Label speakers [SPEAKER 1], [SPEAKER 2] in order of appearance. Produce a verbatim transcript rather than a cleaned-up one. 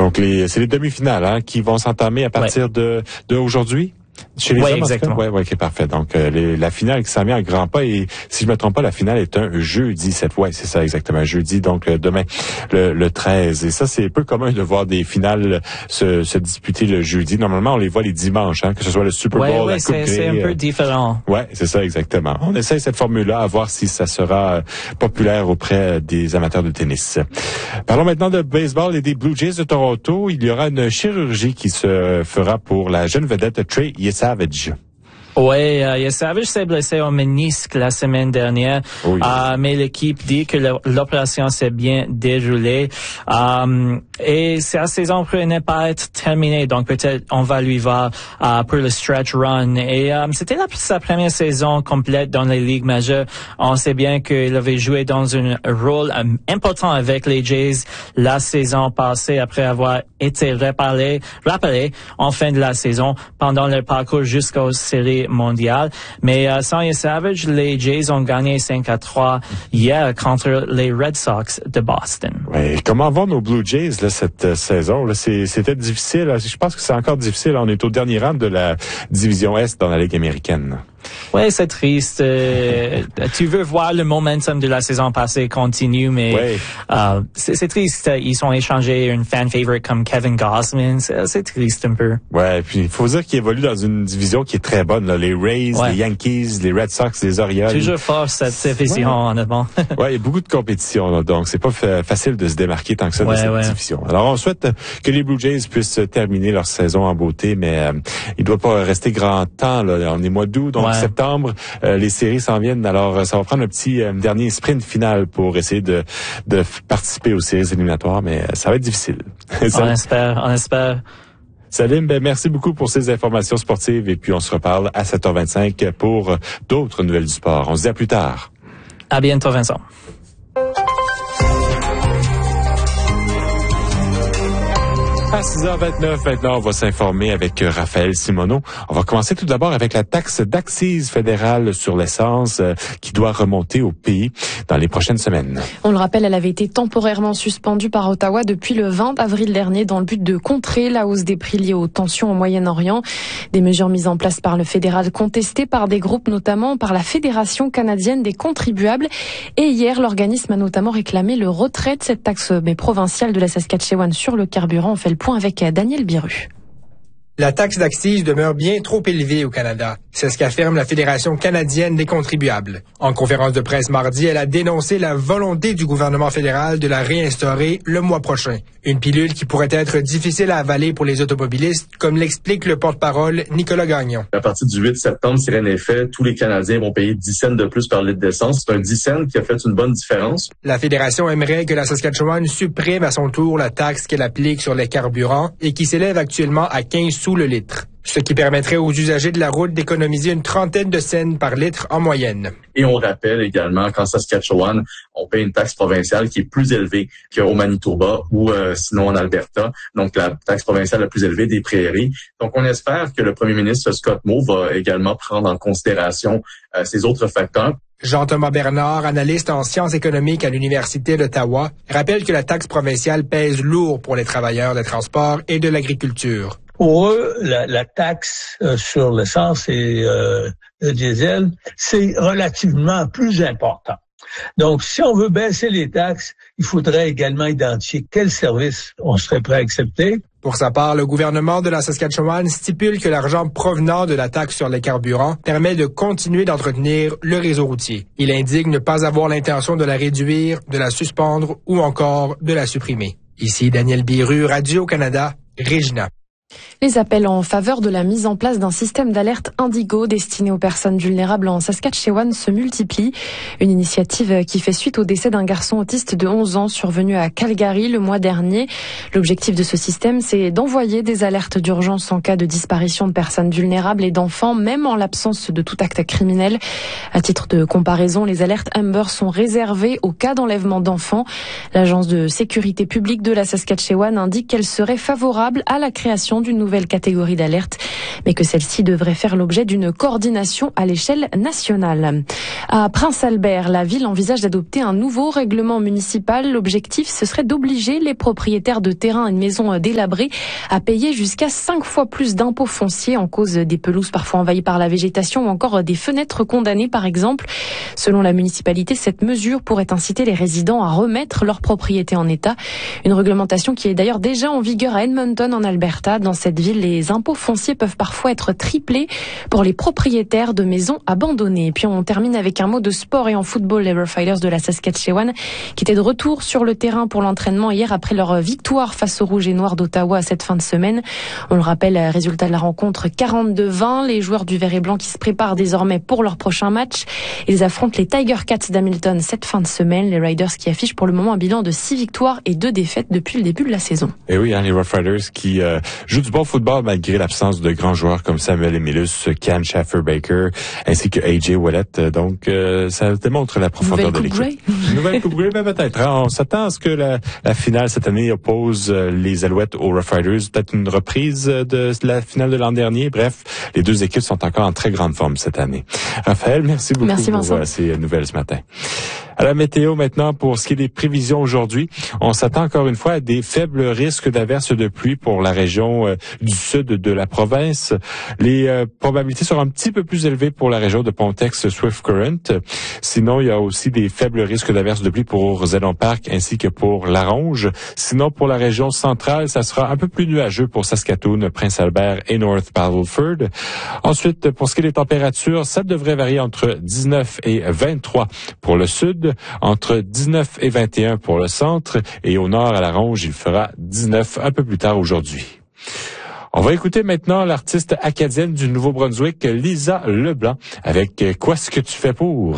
[SPEAKER 1] Donc, les, c'est les demi-finales hein, qui vont s'entamer à partir ouais. de, de aujourd'hui. Chez les
[SPEAKER 2] ouais,
[SPEAKER 1] hommes,
[SPEAKER 2] exactement.
[SPEAKER 1] Oui, ouais, ok, parfait. Donc, euh, les, la finale qui s'en vient à grands pas et, si je me trompe pas, la finale est un jeudi cette fois. Ouais, c'est ça, exactement. Jeudi, donc euh, demain, le, le treize. Et ça, c'est peu commun de voir des finales se, se disputer le jeudi. Normalement, on les voit les dimanches, hein, que ce soit le Super Bowl,
[SPEAKER 2] ouais,
[SPEAKER 1] la
[SPEAKER 2] ouais,
[SPEAKER 1] Coupe
[SPEAKER 2] c'est,
[SPEAKER 1] Grey.
[SPEAKER 2] c'est un peu différent.
[SPEAKER 1] Ouais, c'est ça, exactement. On essaye cette formule-là à voir si ça sera euh, populaire auprès des amateurs de tennis. Parlons maintenant de baseball et des Blue Jays de Toronto. Il y aura une chirurgie qui se fera pour la jeune vedette Trey Yesavage.
[SPEAKER 2] Oui, uh, Yesavage s'est blessé au ménisque la semaine dernière, oui. uh, mais l'équipe dit que le, l'opération s'est bien déroulée um, et sa saison pourrait pas être terminée, donc peut-être on va lui voir uh, pour le stretch run. Et um, c'était la, sa première saison complète dans les ligues majeures. On sait bien qu'il avait joué dans un rôle um, important avec les Jays la saison passée après avoir été rappelé, rappelé en fin de la saison pendant leur parcours jusqu'aux séries mondiale. Mais euh, sans Yesavage, les Jays ont gagné cinq à trois hier contre les Red Sox de Boston.
[SPEAKER 1] Oui, comment vont nos Blue Jays là, cette euh, saison? Là, c'est, c'était difficile. Là. Je pense que c'est encore difficile. On est au dernier rang de la division Est dans la Ligue américaine.
[SPEAKER 2] Oui, c'est triste. Euh, tu veux voir le momentum de la saison passée continue, mais
[SPEAKER 1] ouais.
[SPEAKER 2] euh, c'est, c'est triste. Ils ont échangé une fan favorite comme Kevin Gausman. C'est, c'est triste un peu.
[SPEAKER 1] Ouais, puis il faut dire qu'ils évoluent dans une division qui est très bonne. Là. Les Rays, ouais. les Yankees, les Red Sox, les Orioles.
[SPEAKER 2] Toujours fort cette division,
[SPEAKER 1] ouais.
[SPEAKER 2] honnêtement.
[SPEAKER 1] Ouais, il y a beaucoup de compétition, là, donc c'est pas f- facile de se démarquer tant que ça
[SPEAKER 2] ouais,
[SPEAKER 1] de cette
[SPEAKER 2] ouais.
[SPEAKER 1] division. Alors on souhaite que les Blue Jays puissent terminer leur saison en beauté, mais euh, il doit pas rester grand temps. Là. On est mois d'août, donc ouais. septembre. Euh, les séries s'en viennent, alors ça va prendre un petit euh, dernier sprint final pour essayer de, de participer aux séries éliminatoires, mais euh, ça va être difficile.
[SPEAKER 2] on espère, on espère.
[SPEAKER 1] Salim, ben merci beaucoup pour ces informations sportives et puis on se reparle à sept heures vingt-cinq pour d'autres nouvelles du sport. On se dit à plus tard.
[SPEAKER 2] À bientôt, Vincent.
[SPEAKER 1] À six heures vingt-neuf, maintenant, on va s'informer avec Raphaël Simoneau. On va commencer tout d'abord avec la taxe d'accise fédérale sur l'essence euh, qui doit remonter au pays dans les prochaines semaines.
[SPEAKER 3] On le rappelle, elle avait été temporairement suspendue par Ottawa depuis le vingt avril dernier dans le but de contrer la hausse des prix liés aux tensions au Moyen-Orient. Des mesures mises en place par le fédéral contestées par des groupes, notamment par la Fédération canadienne des contribuables. Et hier, l'organisme a notamment réclamé le retrait de cette taxe mais provinciale de la Saskatchewan sur le carburant. On fait le point avec Daniel Biru.
[SPEAKER 4] La taxe d'accise demeure bien trop élevée au Canada. C'est ce qu'affirme la Fédération canadienne des contribuables. En conférence de presse mardi, elle a dénoncé la volonté du gouvernement fédéral de la réinstaurer le mois prochain. Une pilule qui pourrait être difficile à avaler pour les automobilistes, comme l'explique le porte-parole Nicolas Gagnon.
[SPEAKER 5] À partir du huit septembre, si rien n'est fait, tous les Canadiens vont payer dix cents de plus par litre d'essence. C'est un dix cents qui a fait une bonne différence.
[SPEAKER 4] La Fédération aimerait que la Saskatchewan supprime à son tour la taxe qu'elle applique sur les carburants et qui s'élève actuellement à quinze sous le litre. Ce qui permettrait aux usagers de la route d'économiser une trentaine de cents par litre en moyenne.
[SPEAKER 5] Et on rappelle également qu'en Saskatchewan, on paye une taxe provinciale qui est plus élevée qu'au Manitoba ou euh, sinon en Alberta. Donc la taxe provinciale la plus élevée des prairies. Donc on espère que le premier ministre Scott Moe va également prendre en considération euh, ces autres facteurs.
[SPEAKER 4] Jean-Thomas Bernard, analyste en sciences économiques à l'Université d'Ottawa, rappelle que la taxe provinciale pèse lourd pour les travailleurs des transports et de l'agriculture.
[SPEAKER 6] Pour eux, la, la taxe euh, sur l'essence et euh, le diesel, c'est relativement plus important. Donc, si on veut baisser les taxes, il faudrait également identifier quels services on serait prêt à accepter.
[SPEAKER 4] Pour sa part, le gouvernement de la Saskatchewan stipule que l'argent provenant de la taxe sur les carburants permet de continuer d'entretenir le réseau routier. Il indique ne pas avoir l'intention de la réduire, de la suspendre ou encore de la supprimer. Ici Daniel Biru, Radio-Canada, Regina.
[SPEAKER 3] Les appels en faveur de la mise en place d'un système d'alerte Indigo destiné aux personnes vulnérables en Saskatchewan se multiplient. Une initiative qui fait suite au décès d'un garçon autiste de onze ans survenu à Calgary le mois dernier. L'objectif de ce système, c'est d'envoyer des alertes d'urgence en cas de disparition de personnes vulnérables et d'enfants, même en l'absence de tout acte criminel. À titre de comparaison, les alertes Amber sont réservées aux cas d'enlèvement d'enfants. L'agence de sécurité publique de la Saskatchewan indique qu'elle serait favorable à la création d'une nouvelle catégorie d'alerte. mais que celle-ci devrait faire l'objet d'une coordination à l'échelle nationale. À Prince-Albert, la ville envisage d'adopter un nouveau règlement municipal. L'objectif, ce serait d'obliger les propriétaires de terrains et de maisons délabrées à payer jusqu'à cinq fois plus d'impôts fonciers en cause des pelouses parfois envahies par la végétation ou encore des fenêtres condamnées par exemple. Selon la municipalité, cette mesure pourrait inciter les résidents à remettre leur propriété en état. Une réglementation qui est d'ailleurs déjà en vigueur à Edmonton en Alberta. Dans cette ville, les impôts fonciers peuvent parfois être triplés pour les propriétaires de maisons abandonnées. Et puis on termine avec un mot de sport et en football. Les Rough Riders de la Saskatchewan qui étaient de retour sur le terrain pour l'entraînement hier après leur victoire face aux Rouges et Noirs d'Ottawa cette fin de semaine. On le rappelle, résultat de la rencontre quarante-deux vingt. Les joueurs du vert et blanc qui se préparent désormais pour leur prochain match. Ils affrontent les Tiger Cats d'Hamilton cette fin de semaine. Les Riders qui affichent pour le moment un bilan de six victoires et deux défaites depuis le début de la saison.
[SPEAKER 1] Et oui, hein, les Rough Riders qui euh, jouent du bon football malgré l'absence de grands joueurs comme Samuel Emilus, Cam Schaffer-Baker ainsi que A J Ouellet. Donc euh, ça démontre la profondeur de l'équipe. Nouvelle Coupe Grey, mais peut-être. Hein, on s'attend à ce que la, la finale cette année oppose euh, les Alouettes aux Rough Riders. Peut-être une reprise de la finale de l'an dernier. Bref, les deux équipes sont encore en très grande forme cette année. Raphaël, merci beaucoup
[SPEAKER 3] merci,
[SPEAKER 1] pour euh, ces nouvelles ce matin. À la météo maintenant, pour ce qui est des prévisions aujourd'hui, on s'attend encore une fois à des faibles risques d'averses de pluie pour la région euh, du sud de la province. Les euh, probabilités seront un petit peu plus élevées pour la région de Pontex-Swift Current. Sinon, il y a aussi des faibles risques d'averses de pluie pour Zedon Park ainsi que pour Laronge. Sinon, pour la région centrale, ça sera un peu plus nuageux pour Saskatoon, Prince-Albert et North Battleford. Ensuite, pour ce qui est des températures, ça devrait varier entre dix-neuf et vingt-trois pour le sud, entre dix-neuf et vingt et un pour le centre, et au nord à la Ronge, il fera dix-neuf un peu plus tard aujourd'hui. On va écouter maintenant l'artiste acadienne du Nouveau-Brunswick, Lisa Leblanc, avec « Quoi ce que tu fais pour ».